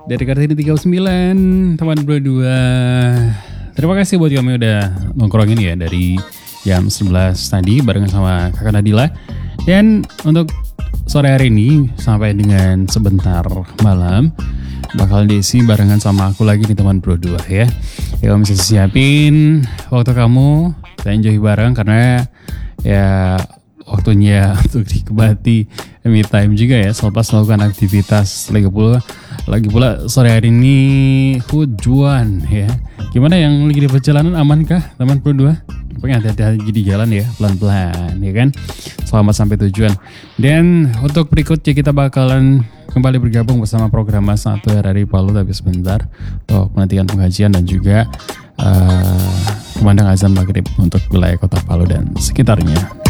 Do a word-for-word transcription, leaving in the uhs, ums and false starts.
dari Kartini tiga puluh sembilan, teman berdua. Terima kasih buat kami udah nongkrongin ya dari jam sebelas tadi barengan sama Kakak Nadila. Dan untuk sore hari ini sampai dengan sebentar malam bakal diisi barengan sama aku lagi nih teman berdua ya. Ya kamu bisa siapin waktu kamu, kita enjoy bareng karena ya waktunya untuk nikmati me time juga ya selepas melakukan aktivitas. Lagi pula lagi pula sore hari ini hujan ya. Gimana yang lagi di perjalanan, amankah teman berdua? Pokoknya hati-hati di jalan ya, pelan-pelan ya kan. Selamat sampai tujuan. Dan untuk berikutnya kita bakalan kembali bergabung bersama program Mas Satu dari Palu tapi sebentar untuk penantian pengajian dan juga uh, kumandang azan maghrib untuk wilayah kota Palu dan sekitarnya.